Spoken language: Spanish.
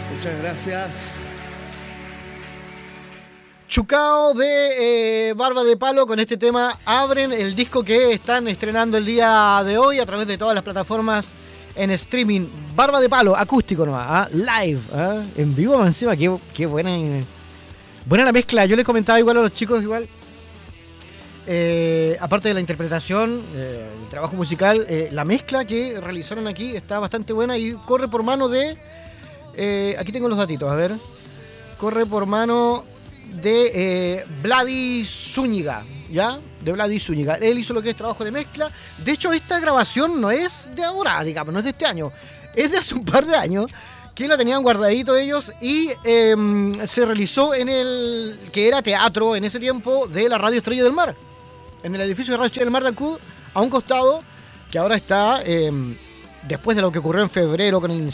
Muchas gracias. Chucao de Barba de Palo con este tema abren el disco que están estrenando el día de hoy a través de todas las plataformas en streaming. Barba de Palo, acústico nomás, live, en vivo más encima, qué buena la mezcla. Yo les comentaba igual a los chicos, aparte de la interpretación, el trabajo musical, la mezcla que realizaron aquí está bastante buena y corre por mano de, aquí tengo los datitos, a ver, corre por mano de Vladi Zúñiga, ¿ya? De Vladi Zúñiga. Él hizo lo que es trabajo de mezcla. De hecho, esta grabación no es de ahora, digamos, no es de este año. Es de hace un par de años que la tenían guardadito ellos y se realizó en el que era teatro en ese tiempo de la Radio Estrella del Mar. En el edificio de Radio Estrella del Mar de Ancud, a un costado, que ahora está, después de lo que ocurrió en febrero con el